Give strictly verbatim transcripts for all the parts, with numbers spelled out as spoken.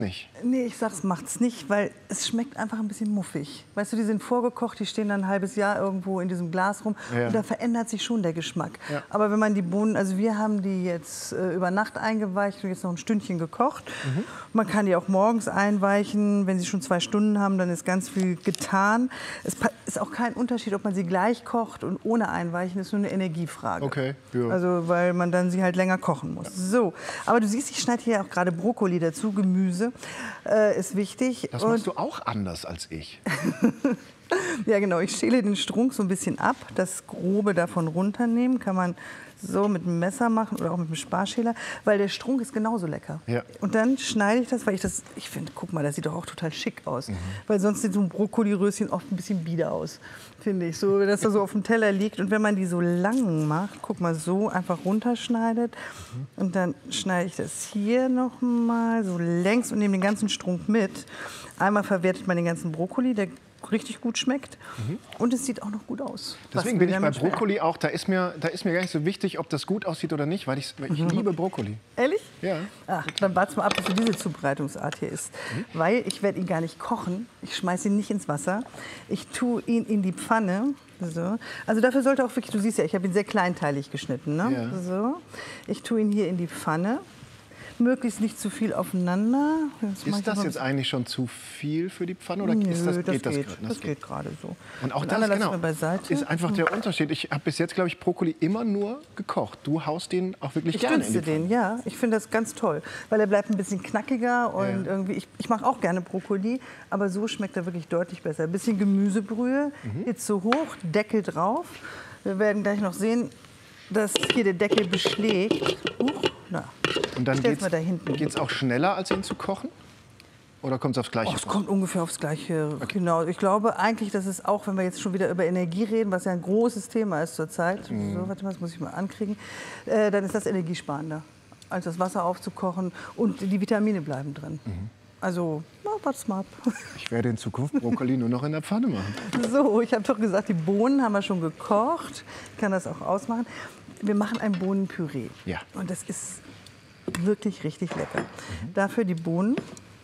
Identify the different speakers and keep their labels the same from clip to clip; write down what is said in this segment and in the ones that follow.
Speaker 1: Nicht.
Speaker 2: Nee, ich sag's, macht's nicht, weil es schmeckt einfach ein bisschen muffig. Weißt du, die sind vorgekocht, die stehen dann ein halbes Jahr irgendwo in diesem Glas rum
Speaker 1: Ja.
Speaker 2: und da verändert sich schon der Geschmack.
Speaker 1: Ja.
Speaker 2: Aber wenn man die Bohnen, also wir haben die jetzt äh, über Nacht eingeweicht und jetzt noch ein Stündchen gekocht. Mhm. Man kann die auch morgens einweichen, wenn sie schon zwei Stunden haben, dann ist ganz viel getan. Es ist auch kein Unterschied, ob man sie gleich kocht und ohne einweichen, ist nur eine Energiefrage.
Speaker 1: Okay, ja.
Speaker 2: Also weil man dann sie halt länger kochen muss. So, aber du siehst, ich schneide hier auch gerade Brokkoli dazu, Gemüse. Äh, ist wichtig.
Speaker 1: Das machst du auch anders als ich.
Speaker 2: Ja, genau. Ich schäle den Strunk so ein bisschen ab. Das Grobe davon runternehmen kann man so mit dem Messer machen oder auch mit dem Sparschäler, weil der Strunk ist genauso lecker.
Speaker 1: Ja.
Speaker 2: Und dann schneide ich das, weil ich das, ich finde, guck mal, das sieht doch auch total schick aus. Mhm. Weil sonst sieht so ein Brokkoliröschen oft ein bisschen bieder aus, finde ich. So, dass er so auf dem Teller liegt. Und wenn man die so lang macht, guck mal, so einfach runterschneidet. Mhm. Und dann schneide ich das hier noch mal so längs und nehme den ganzen Strunk mit. Einmal verwertet man den ganzen Brokkoli, der richtig gut schmeckt. Mhm. Und es sieht auch noch gut aus.
Speaker 1: Deswegen bin ich bei Brokkoli auch, da ist, mir, da ist mir gar nicht so wichtig, ob das gut aussieht oder nicht, weil ich, weil ich mhm. liebe Brokkoli.
Speaker 2: Ehrlich?
Speaker 1: Ja.
Speaker 2: Ach, dann warte mal ab, bis diese Zubereitungsart hier ist. Mhm. Weil ich werde ihn gar nicht kochen. Ich schmeiße ihn nicht ins Wasser. Ich tue ihn in die Pfanne. So. Also dafür sollte auch wirklich, du siehst ja, ich habe ihn sehr kleinteilig geschnitten. Ne?
Speaker 1: Ja.
Speaker 2: So. Ich tue ihn hier in die Pfanne. Möglichst nicht zu viel aufeinander.
Speaker 1: Das ist das jetzt eigentlich schon zu viel für die Pfanne? Oder
Speaker 2: Nö,
Speaker 1: ist das,
Speaker 2: das
Speaker 1: geht das
Speaker 2: geht,
Speaker 1: gerade?
Speaker 2: das, das geht gerade so.
Speaker 1: Und auch
Speaker 2: Und
Speaker 1: das genau,
Speaker 2: beiseite.
Speaker 1: ist einfach der Unterschied. Ich habe bis jetzt, glaube ich, Brokkoli immer nur gekocht. Du haust den auch wirklich
Speaker 2: ich
Speaker 1: gerne in die
Speaker 2: dünste den, ja. Ich finde das ganz toll, weil er bleibt ein bisschen knackiger und ja. irgendwie. Ich, ich mache auch gerne Brokkoli, aber so schmeckt er wirklich deutlich besser. Ein bisschen Gemüsebrühe, mhm. Hitze hoch, Deckel drauf. Wir werden gleich noch sehen, dass hier der Deckel beschlägt. Huch, na.
Speaker 1: Und dann geht es auch schneller, als ihn zu kochen? Oder kommt es aufs Gleiche?
Speaker 2: Oh, es kommt ungefähr aufs Gleiche. Okay. Genau. Ich glaube eigentlich, dass es auch, wenn wir jetzt schon wieder über Energie reden, was ja ein großes Thema ist zurzeit, mm. so, warte mal, das muss ich mal ankriegen, äh, dann ist das energiesparender, als das Wasser aufzukochen und die Vitamine bleiben drin. Mhm. Also, na, warte mal ab.
Speaker 1: Ich werde in Zukunft Brokkoli nur noch in der Pfanne machen. So,
Speaker 2: ich habe doch gesagt, die Bohnen haben wir schon gekocht. Ich kann das auch ausmachen. Wir machen ein Bohnenpüree.
Speaker 1: Ja.
Speaker 2: Und das ist wirklich richtig lecker. Mhm. Dafür die Bohnen.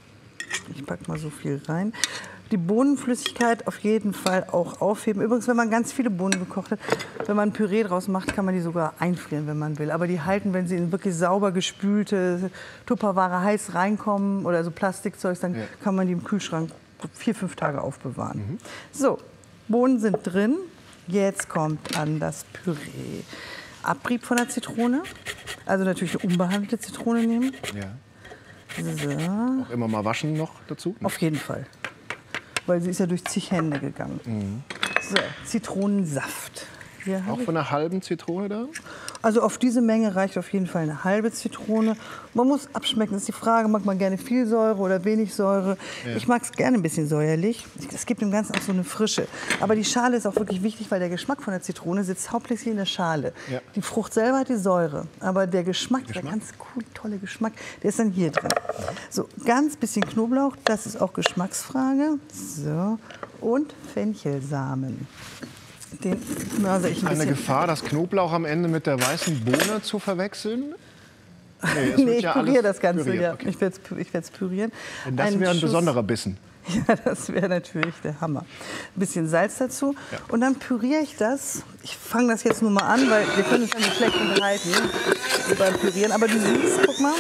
Speaker 2: Ich packe mal so viel rein. Die Bohnenflüssigkeit auf jeden Fall auch aufheben. Übrigens, wenn man ganz viele Bohnen gekocht hat, wenn man ein Püree draus macht, kann man die sogar einfrieren, wenn man will. Aber die halten, wenn sie in wirklich sauber gespülte Tupperware heiß reinkommen oder so Plastikzeug, dann ja. kann man die im Kühlschrank vier, fünf Tage aufbewahren. Mhm. So, Bohnen sind drin. Jetzt kommt an das Püree. Abrieb von der Zitrone. Also natürlich eine unbehandelte Zitrone nehmen.
Speaker 1: Ja.
Speaker 2: So.
Speaker 1: Auch immer mal waschen noch dazu? Ne?
Speaker 2: Auf jeden Fall. Weil sie ist ja durch zig Hände gegangen. Mhm. So, Zitronensaft. Hier
Speaker 1: auch von einer halben Zitrone da?
Speaker 2: Also auf diese Menge reicht auf jeden Fall eine halbe Zitrone. Man muss abschmecken, das ist die Frage, mag man gerne viel Säure oder wenig Säure. Ja. Ich mag es gerne ein bisschen säuerlich. Das gibt dem Ganzen auch so eine Frische. Aber die Schale ist auch wirklich wichtig, weil der Geschmack von der Zitrone sitzt hauptsächlich in der Schale. Ja. Die Frucht selber hat die Säure, aber der Geschmack, der, Geschmack? der ganz cool, tolle Geschmack, der ist dann hier drin. So, ganz bisschen Knoblauch, das ist auch Geschmacksfrage. So, und Fenchelsamen. Den mörse ich ein
Speaker 1: Eine
Speaker 2: bisschen.
Speaker 1: Gefahr, das Knoblauch am Ende mit der weißen Bohne zu verwechseln?
Speaker 2: Nee, nee ich ja püriere das Ganze. Püriert. Ja. Okay. Ich werde es pürieren.
Speaker 1: Denn das wäre ein Schuss, besonderer Bissen.
Speaker 2: Ja, das wäre natürlich der Hammer. Ein bisschen Salz dazu. Ja. Und dann püriere ich das. Ich fange das jetzt nur mal an, weil wir können es ja nicht schlecht unterhalten beim Pürieren. Aber du siehst, guck mal.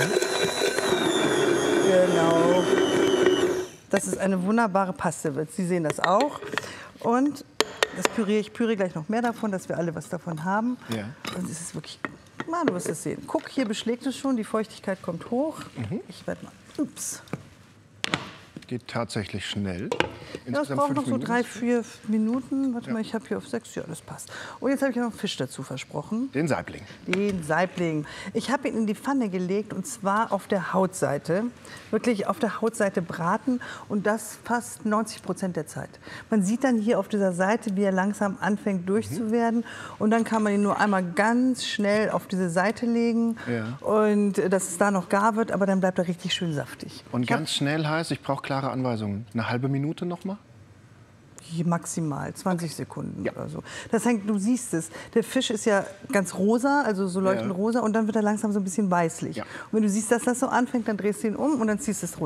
Speaker 2: Genau. Das ist eine wunderbare Paste. Sie sehen das auch. Und das püriere ich püriere gleich noch mehr davon, dass wir alle was davon haben. Ja. Und es ist wirklich, na, du wirst es sehen. Guck, hier beschlägt es schon, die Feuchtigkeit kommt hoch. Mhm. Ich werde mal, ups.
Speaker 1: Geht tatsächlich schnell.
Speaker 2: Ja, es braucht noch so drei, vier Minuten. Warte ja. mal, ich habe hier auf sechs. Ja, das passt. Und jetzt habe ich noch einen Fisch dazu versprochen.
Speaker 1: Den Saibling.
Speaker 2: Den Saibling. Ich habe ihn in die Pfanne gelegt und zwar auf der Hautseite. Wirklich auf der Hautseite braten und das fast neunzig Prozent der Zeit. Man sieht dann hier auf dieser Seite, wie er langsam anfängt durchzuwerden. Mhm. Und dann kann man ihn nur einmal ganz schnell auf diese Seite legen. Ja. Und dass es da noch gar wird, aber dann bleibt er richtig schön saftig.
Speaker 1: Und ganz schnell heißt, ich brauche klare Anweisungen. Eine halbe Minute noch mal?
Speaker 2: Maximal zwanzig Sekunden ja. oder so. Das hängt, du siehst es. Der Fisch ist ja ganz rosa, also so leuchtend ja. rosa, und dann wird er langsam so ein bisschen weißlich. Ja. Und wenn du siehst, dass das so anfängt, dann drehst du ihn um und dann ziehst du es runter.